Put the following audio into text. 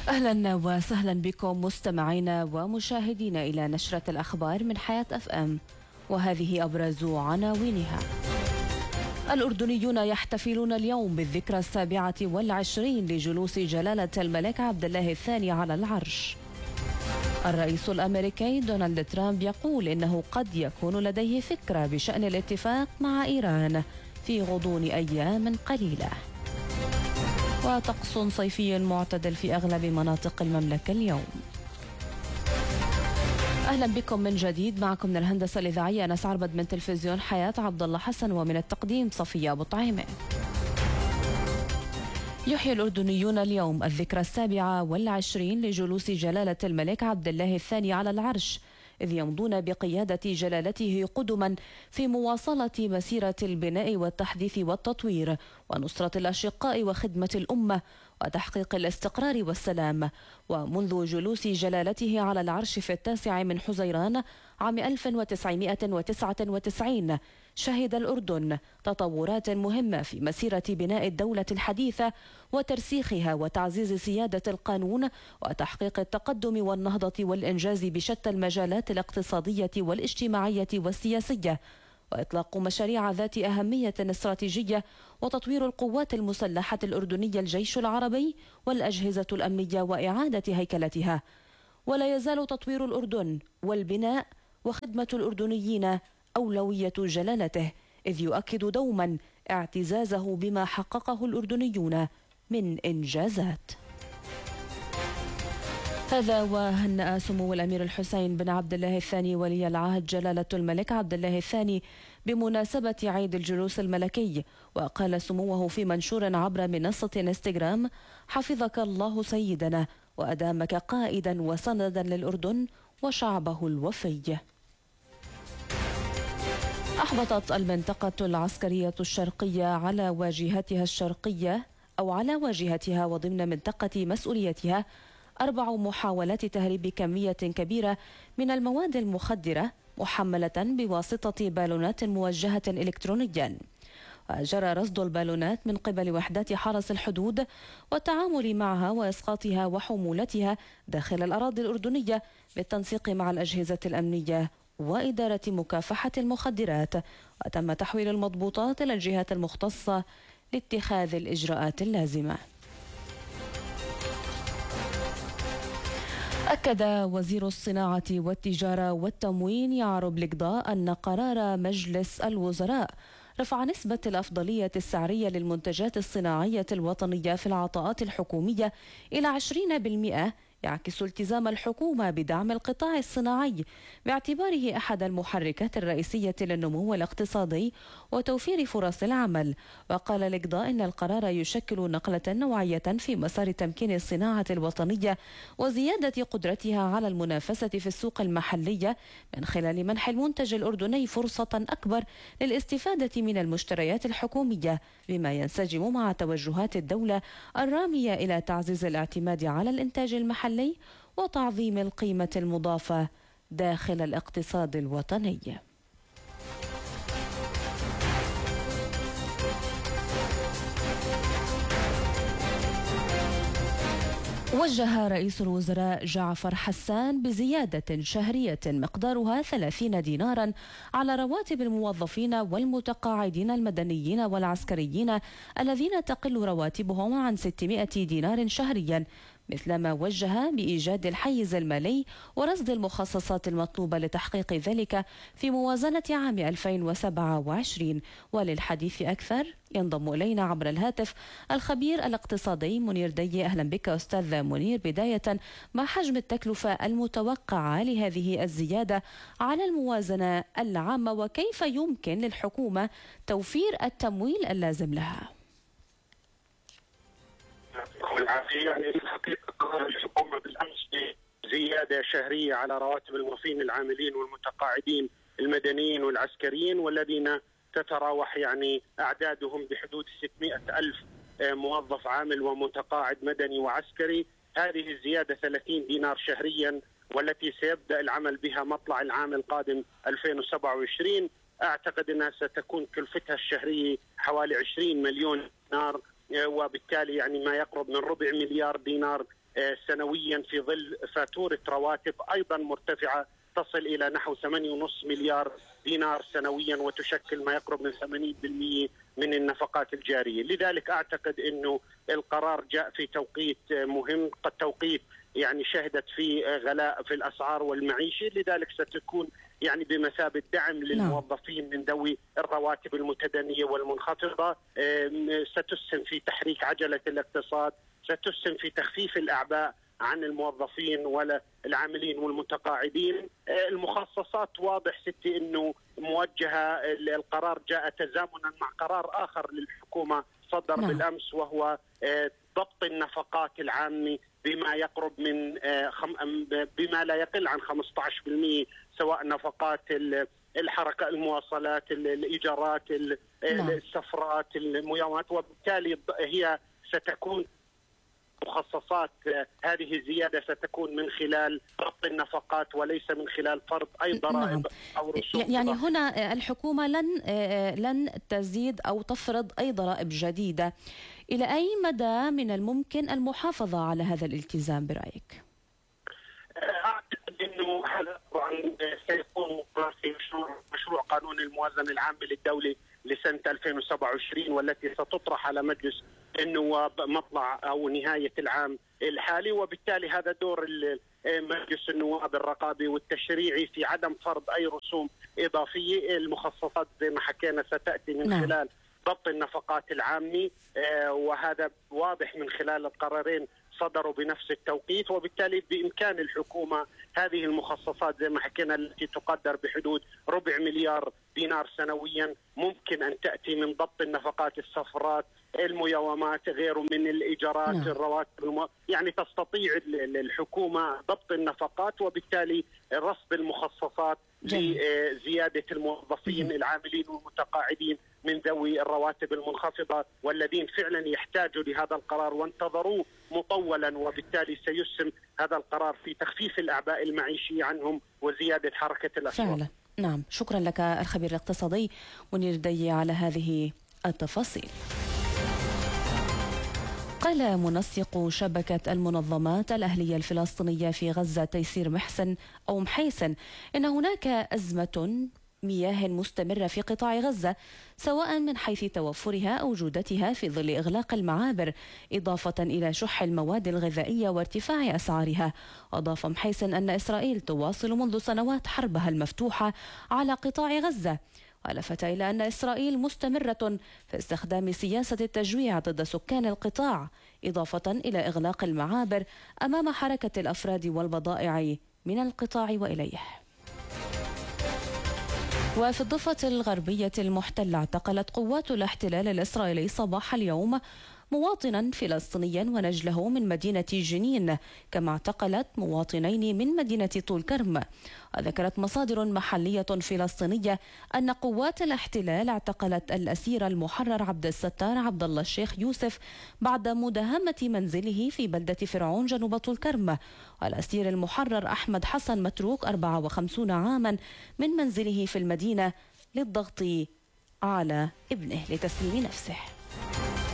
أهلا وسهلا بكم مستمعينا ومشاهدينا إلى نشرة الأخبار من حياة اف ام، وهذه أبرز عناوينها. الأردنيون يحتفلون اليوم بالذكرى 27 لجلوس جلالة الملك عبد الله الثاني على العرش. الرئيس الأمريكي دونالد ترامب يقول إنه قد يكون لديه فكرة بشأن الاتفاق مع إيران في غضون أيام قليلة. وطقس صيفي معتدل في أغلب مناطق المملكة اليوم. أهلا بكم من جديد، معكم من الهندسة الإذاعية أنس عربد، من تلفزيون حياة عبد الله حسن، ومن التقديم صفية أبو طعيمة. يحيي الأردنيون اليوم الذكرى 27 لجلوس جلالة الملك عبد الله الثاني على العرش، إذ يمضون بقيادة جلالته قدما في مواصلة مسيرة البناء والتحديث والتطوير ونصرة الأشقاء وخدمة الأمة وتحقيق الاستقرار والسلام. ومنذ جلوس جلالته على العرش في 9 من حزيران عام 1999 شهد الأردن تطورات مهمة في مسيرة بناء الدولة الحديثة وترسيخها وتعزيز سيادة القانون وتحقيق التقدم والنهضة والإنجاز بشتى المجالات الاقتصادية والاجتماعية والسياسية، وإطلاق مشاريع ذات أهمية استراتيجية، وتطوير القوات المسلحة الأردنية الجيش العربي والأجهزة الأمنية وإعادة هيكلتها. ولا يزال تطوير الأردن والبناء وخدمة الأردنيين أولوية جلالته، إذ يؤكد دوما اعتزازه بما حققه الأردنيون من إنجازات. هذا وهنأ سمو الأمير الحسين بن عبد الله الثاني ولي العهد جلالة الملك عبد الله الثاني بمناسبة عيد الجلوس الملكي، وقال سموه في منشور عبر منصة انستغرام: حفظك الله سيدنا وأدامك قائدا وسندا للأردن وشعبه الوفي. أحبطت المنطقة العسكرية الشرقية على واجهتها وضمن منطقة مسؤوليتها 4 محاولات تهريب كمية كبيرة من المواد المخدرة محملة بواسطة بالونات موجهة إلكترونيا. جرى رصد البالونات من قبل وحدات حرس الحدود والتعامل معها وإسقاطها وحمولتها داخل الأراضي الأردنية بالتنسيق مع الأجهزة الأمنية وإدارة مكافحة المخدرات، وتم تحويل المضبوطات إلى الجهات المختصة لاتخاذ الإجراءات اللازمة. أكد وزير الصناعة والتجارة والتموين يعرب القضاء أن قرار مجلس الوزراء رفع نسبة الأفضلية السعرية للمنتجات الصناعية الوطنية في العطاءات الحكومية إلى 20% يعكس التزام الحكومة بدعم القطاع الصناعي باعتباره أحد المحركات الرئيسية للنمو الاقتصادي وتوفير فرص العمل. وقال الإقضاء إن القرار يشكل نقلة نوعية في مسار تمكين الصناعة الوطنية وزيادة قدرتها على المنافسة في السوق المحلية من خلال منح المنتج الأردني فرصة أكبر للاستفادة من المشتريات الحكومية، بما ينسجم مع توجهات الدولة الرامية إلى تعزيز الاعتماد على الإنتاج المحلي وتعظيم القيمة المضافة داخل الاقتصاد الوطني. وجه رئيس الوزراء جعفر حسان بزيادة شهرية مقدارها 30 دينارا على رواتب الموظفين والمتقاعدين المدنيين والعسكريين الذين تقل رواتبهم عن 600 دينار شهريا، مثلما وجه بإيجاد الحيز المالي ورصد المخصصات المطلوبة لتحقيق ذلك في موازنة عام 2027. وللحديث أكثر ينضم إلينا عبر الهاتف الخبير الاقتصادي منير دي. أهلا بك أستاذ منير. بداية، ما حجم التكلفة المتوقعة لهذه الزيادة على الموازنة العامة، وكيف يمكن للحكومة توفير التمويل اللازم لها؟ يعني في الحقيقة قرار الحكومة بالأمس زيادة شهرية على رواتب الموظفين العاملين والمتقاعدين المدنيين والعسكريين، والذين تتراوح يعني أعدادهم بحدود 600 ألف موظف عامل ومتقاعد مدني وعسكري. هذه الزيادة 30 دينار شهريا، والتي سيبدأ العمل بها مطلع العام القادم 2027. أعتقد أنها ستكون كلفتها الشهرية حوالي 20 مليون دينار، وبالتالي يعني ما يقرب من ربع مليار دينار سنويا في ظل فاتورة رواتب أيضا مرتفعة تصل إلى نحو 8.5 مليار دينار سنويا، وتشكل ما يقرب من 80% من النفقات الجارية. لذلك أعتقد أنه القرار جاء في توقيت مهم، قد توقيت يعني شهدت فيه غلاء في الأسعار والمعيشة، لذلك ستكون يعني بمثابة دعم للموظفين من ذوي الرواتب المتدنية والمنخفضة، ستسهم في تحريك عجلة الاقتصاد، ستسهم في تخفيف الأعباء عن الموظفين والعاملين والمتقاعدين. المخصصات واضح ستي أنه موجهة، القرار جاء تزامنا مع قرار آخر للحكومة صدر بالأمس، وهو ضبط النفقات العامة بما يقرب من بما لا يقل عن 15%، سواء نفقات الحركة، المواصلات، الإيجارات، السفرات، المياومات، وبالتالي هي ستكون مخصصات هذه الزيادة ستكون من خلال ضبط النفقات وليس من خلال فرض أي ضرائب أو رسوم. يعني هنا الحكومة لن تزيد أو تفرض أي ضرائب جديدة. إلى أي مدى من الممكن المحافظة على هذا الالتزام برأيك؟ أعتقد أنه هذا طبعا سيكون في مشروع قانون الموازنة العامة للدولة لسنة 2027، والتي ستطرح على مجلس النواب مطلع أو نهاية العام الحالي، وبالتالي هذا دور مجلس النواب الرقابي والتشريعي في عدم فرض أي رسوم إضافية. المخصصات زي ما حكينا ستأتي من خلال ضبط النفقات العامة، وهذا واضح من خلال القرارين صدروا بنفس التوقيت، وبالتالي بإمكان الحكومة هذه المخصصات زي ما حكينا التي تقدر بحدود 4 مليار دينار سنويا ممكن أن تأتي من ضبط النفقات، السفرات، المياومات، غيره من الإيجارات، الرواتب، يعني تستطيع الحكومة ضبط النفقات وبالتالي رصد المخصصات لزيادة الموظفين العاملين والمتقاعدين من ذوي الرواتب المنخفضة، والذين فعلا يحتاجوا لهذا القرار وانتظروه مطولا، وبالتالي سيسهم هذا القرار في تخفيف الأعباء المعيشية عنهم وزيادة حركة الأسواق. فعلا. نعم، شكرا لك الخبير الاقتصادي منير دي على هذه التفاصيل. قال منسق شبكة المنظمات الأهلية الفلسطينية في غزة تيسير محيسن إن هناك أزمة مياه مستمرة في قطاع غزة، سواء من حيث توفرها أو جودتها في ظل إغلاق المعابر، إضافة إلى شح المواد الغذائية وارتفاع أسعارها. أضاف محيسن أن إسرائيل تواصل منذ سنوات حربها المفتوحة على قطاع غزة، ولفت إلى أن إسرائيل مستمرة في استخدام سياسة التجويع ضد سكان القطاع، إضافة إلى إغلاق المعابر أمام حركة الأفراد والبضائع من القطاع وإليه. وفي الضفة الغربية المحتلة اعتقلت قوات الاحتلال الإسرائيلي صباح اليوم مواطنا فلسطينيا ونجله من مدينة جنين، كما اعتقلت مواطنين من مدينة طول كرم. وذكرت مصادر محلية فلسطينية أن قوات الاحتلال اعتقلت الأسير المحرر عبد الستار عبد الله الشيخ يوسف بعد مداهمة منزله في بلدة فرعون جنوب طول كرم. والأسير المحرر أحمد حسن متروك 54 عاما من منزله في المدينة للضغط على ابنه لتسليم نفسه.